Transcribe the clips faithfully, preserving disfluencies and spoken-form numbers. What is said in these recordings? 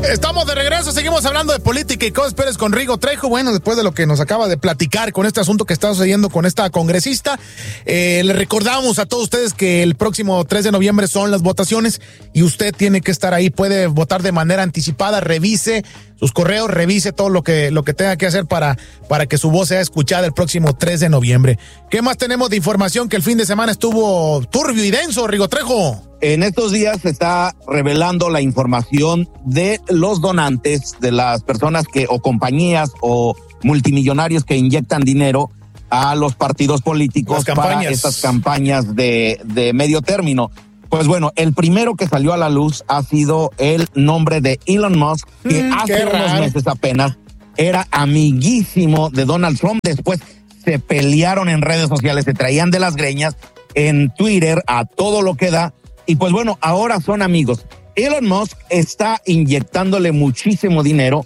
Estamos de regreso, seguimos hablando de política y cosas Pérez con Rigo Trejo. Bueno, después de lo que nos acaba de platicar con este asunto que está sucediendo con esta congresista, eh, le recordamos a todos ustedes que el próximo tres de noviembre son las votaciones y usted tiene que estar ahí, puede votar de manera anticipada, revise sus correos, revise todo lo que, lo que tenga que hacer para, para que su voz sea escuchada el próximo tres de noviembre. ¿Qué más tenemos de información que el fin de semana estuvo turbio y denso, Rigo Trejo? En estos días se está revelando la información de los donantes, de las personas que, o compañías o multimillonarios que inyectan dinero a los partidos políticos para estas campañas de, de medio término. Pues bueno, el primero que salió a la luz ha sido el nombre de Elon Musk, que mm, hace unos meses apenas era amiguísimo de Donald Trump. Después se pelearon en redes sociales, se traían de las greñas en Twitter a todo lo que da. Y pues bueno, ahora son amigos. Elon Musk está inyectándole muchísimo dinero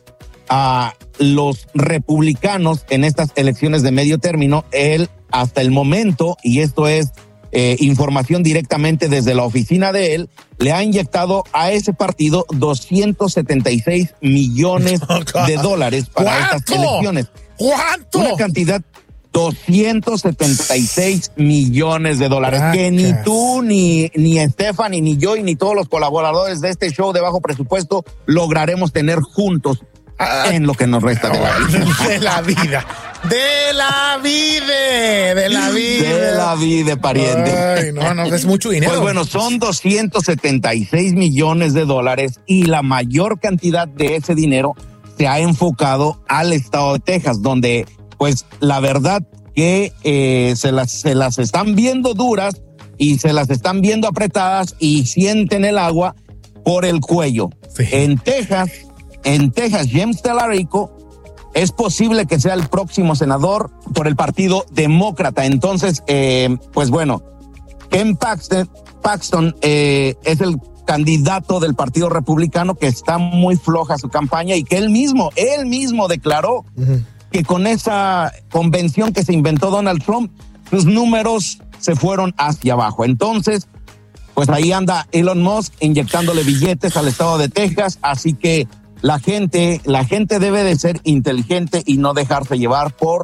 a los republicanos en estas elecciones de medio término. Él, hasta el momento, y esto es eh, información directamente desde la oficina de él, le ha inyectado a ese partido doscientos setenta y seis millones de dólares para ¿Cuánto? estas elecciones. ¿Cuánto? Una cantidad doscientos setenta y seis millones de dólares, Bracas. que ni tú, ni, ni Stephanie, ni yo, y ni todos los colaboradores de este show de bajo presupuesto lograremos tener juntos ah, en lo que nos resta de la vida. De la vida. De la vida. De la vida. De la vida, pariente. Ay, no, no, es mucho dinero. Pues bueno, son doscientos setenta y seis millones de dólares y la mayor cantidad de ese dinero se ha enfocado al estado de Texas, donde pues la verdad que eh, se, las, se las están viendo duras y se las están viendo apretadas y sienten el agua por el cuello. Sí. En Texas, en Texas, James Talarico es posible que sea el próximo senador por el Partido Demócrata. Entonces, eh, pues bueno, Ken Paxton, Paxton eh, es el candidato del Partido Republicano, que está muy floja su campaña y que él mismo, él mismo declaró uh-huh. que con esa convención que se inventó Donald Trump, sus números se fueron hacia abajo. Entonces, pues ahí anda Elon Musk inyectándole billetes al estado de Texas, así que la gente, la gente debe de ser inteligente y no dejarse llevar por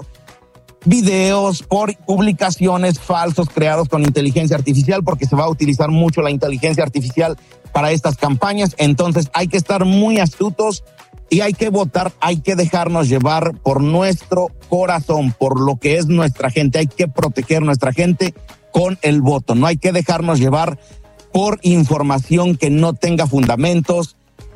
videos, por publicaciones falsos creados con inteligencia artificial, porque se va a utilizar mucho la inteligencia artificial para estas campañas. Entonces hay que estar muy astutos y hay que votar, hay que dejarnos llevar por nuestro corazón, por lo que es nuestra gente. Hay que proteger nuestra gente con el voto. No hay que dejarnos llevar por información que no tenga fundamentos.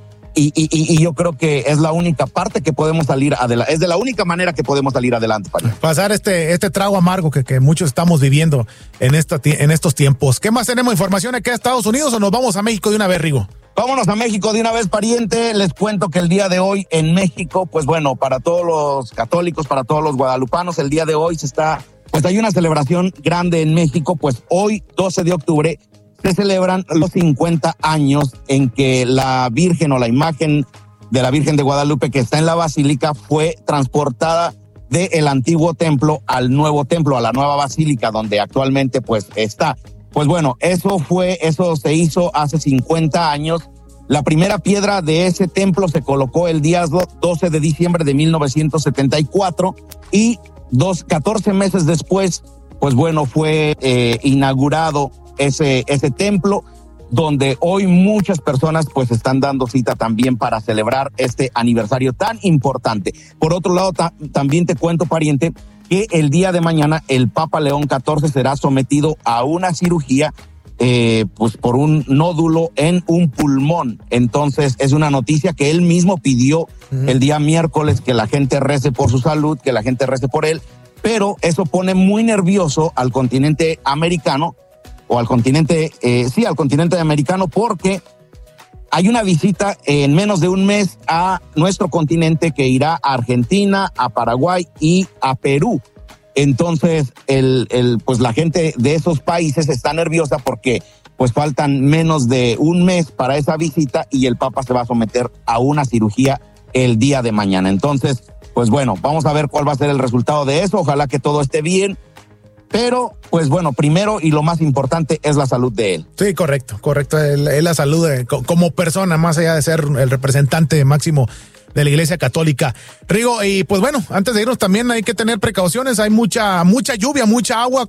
Y, y, y yo creo que es la única parte que podemos salir adelante, es de la única manera que podemos salir adelante. Para pasar este, este trago amargo que, que muchos estamos viviendo en, esta, en estos tiempos. ¿Qué más tenemos? ¿Información aquí a Estados Unidos o nos vamos a México de una vez, Rigo? Vámonos a México de una vez, pariente. Les cuento que el día de hoy en México, pues bueno, para todos los católicos, para todos los guadalupanos, el día de hoy se está, pues hay una celebración grande en México. Pues hoy, doce de octubre, se celebran los cincuenta años en que la Virgen o la imagen de la Virgen de Guadalupe que está en la Basílica fue transportada del antiguo templo al nuevo templo, a la nueva Basílica, donde actualmente pues está. Pues bueno, eso fue, eso se hizo hace cincuenta años. La primera piedra de ese templo se colocó el día doce de diciembre de mil novecientos setenta y cuatro y dos, catorce meses después, pues bueno, fue eh, inaugurado ese, ese templo, donde hoy muchas personas pues están dando cita también para celebrar este aniversario tan importante. Por otro lado, ta- también te cuento, pariente, que el día de mañana el Papa León catorce será sometido a una cirugía eh, pues por un nódulo en un pulmón. Entonces es una noticia que él mismo pidió uh-huh. el día miércoles, que la gente rece por su salud, que la gente rece por él, pero eso pone muy nervioso al continente americano, o al continente, eh, sí, al continente americano, porque hay una visita en menos de un mes a nuestro continente que irá a Argentina, a Paraguay y a Perú. Entonces, el, el, pues la gente de esos países está nerviosa porque pues faltan menos de un mes para esa visita y el Papa se va a someter a una cirugía el día de mañana. Entonces, pues bueno, vamos a ver cuál va a ser el resultado de eso. Ojalá que todo esté bien. pero pues bueno, primero y lo más importante es la salud de él. Sí, correcto, correcto, es la salud de, como persona, más allá de ser el representante máximo de la Iglesia Católica. Rigo, y pues bueno, antes de irnos también hay que tener precauciones, hay mucha mucha lluvia, mucha agua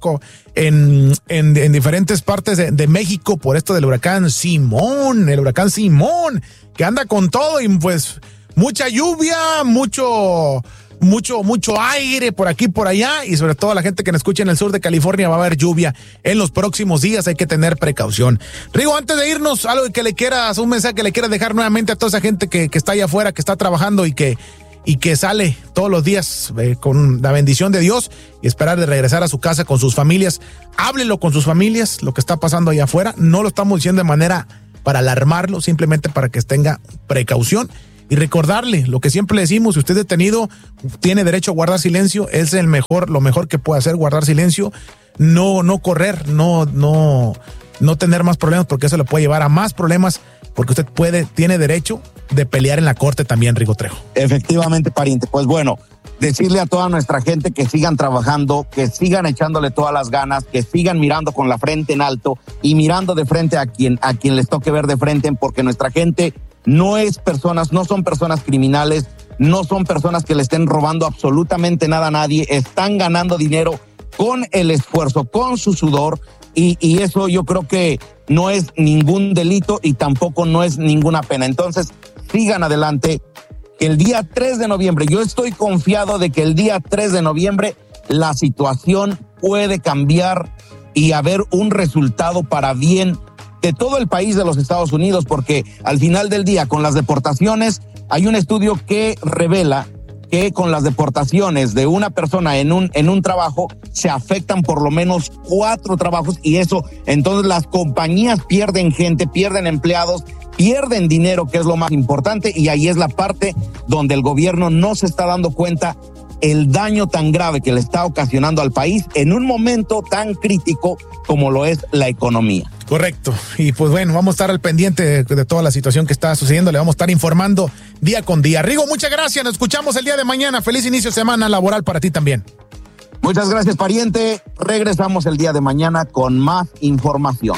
en, en, en diferentes partes de, de México por esto del huracán Simón, el huracán Simón, que anda con todo y pues mucha lluvia, mucho... Mucho, mucho aire por aquí, por allá, y sobre todo la gente que nos escucha en el sur de California, va a haber lluvia en los próximos días, hay que tener precaución. Rigo, antes de irnos, algo que le quieras, un mensaje que le quieras dejar nuevamente a toda esa gente que, que está allá afuera, que está trabajando y que, y que sale todos los días eh, con la bendición de Dios y esperar de regresar a su casa con sus familias. Háblelo con sus familias, lo que está pasando allá afuera, no lo estamos diciendo de manera para alarmarlo, simplemente para que tenga precaución. Y recordarle lo que siempre le decimos, si usted es detenido, tiene derecho a guardar silencio, es el mejor, lo mejor que puede hacer, guardar silencio, no, no correr, no, no, no tener más problemas, porque eso le puede llevar a más problemas, porque usted puede, tiene derecho de pelear en la corte también, Rigo Trejo. Efectivamente, pariente. Pues bueno, decirle a toda nuestra gente que sigan trabajando, que sigan echándole todas las ganas, que sigan mirando con la frente en alto y mirando de frente a quien, a quien les toque ver de frente, porque nuestra gente no es personas, no son personas criminales, no son personas que le estén robando absolutamente nada a nadie, están ganando dinero con el esfuerzo, con su sudor, y, y eso yo creo que no es ningún delito y tampoco no es ninguna pena. Entonces, sigan adelante. El día tres de noviembre, yo estoy confiado de que el día tres de noviembre la situación puede cambiar y haber un resultado para bien de todo el país de los Estados Unidos, porque al final del día, con las deportaciones, hay un estudio que revela que con las deportaciones de una persona en un, en un trabajo, se afectan por lo menos cuatro trabajos, y eso, entonces las compañías pierden gente, pierden empleados, pierden dinero, que es lo más importante, y ahí es la parte donde el gobierno no se está dando cuenta el daño tan grave que le está ocasionando al país en un momento tan crítico como lo es la economía. Correcto, y pues bueno, vamos a estar al pendiente de, de toda la situación que está sucediendo, le vamos a estar informando día con día. Rigo, muchas gracias, nos escuchamos el día de mañana, feliz inicio de semana laboral para ti también. Muchas gracias, pariente, regresamos el día de mañana con más información.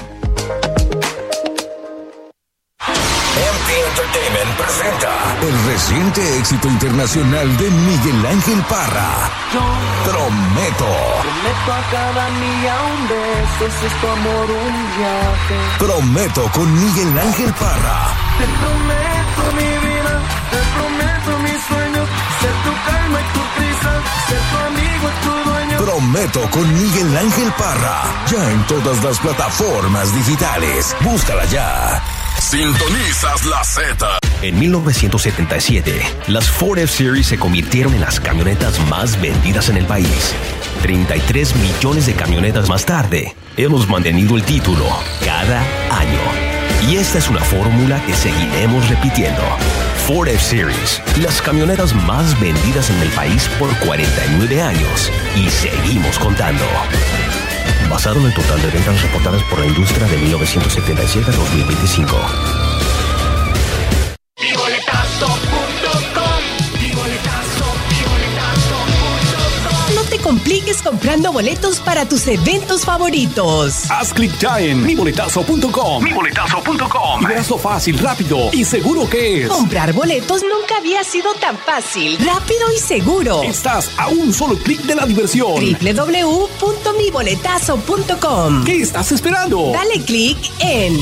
Entertainment presenta el reciente éxito internacional de Miguel Ángel Parra, Prometo. Prometo a cada milla un beso, si es tu amor un viaje. Prometo con Miguel Ángel Parra. Te prometo mi vida, te prometo mis sueños, ser tu calma y tu prisa, ser tu amigo y tu dueño. Prometo con Miguel Ángel Parra, ya en todas las plataformas digitales. Búscala ya. Sintonizas la Z. En mil novecientos setenta y siete, las Ford F-Series se convirtieron en las camionetas más vendidas en el país. treinta y tres millones de camionetas más tarde, hemos mantenido el título cada año. Y esta es una fórmula que seguiremos repitiendo. Ford F-Series, las camionetas más vendidas en el país por cuarenta y nueve años. Y seguimos contando. Basado en el total de ventas reportadas por la industria de mil novecientos setenta y siete a dos mil veinticinco. No te compliques comprando boletos para tus eventos favoritos. Haz clic ya en mi boletazo punto com. mi boletazo punto com. Y verás lo fácil, rápido y seguro que es. Comprar boletos nunca había sido tan fácil, rápido y seguro. Estás a un solo clic de la diversión. doble u doble u doble u punto mi boletazo punto com. ¿Qué estás esperando? Dale clic en